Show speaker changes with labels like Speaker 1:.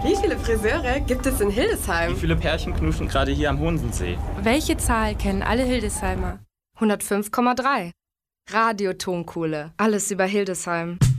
Speaker 1: Wie viele Friseure gibt es in Hildesheim?
Speaker 2: Wie viele Pärchen knuschen gerade hier am Honsensee?
Speaker 3: Welche Zahl kennen alle Hildesheimer?
Speaker 4: 105,3. Radiotonkohle. Alles über Hildesheim.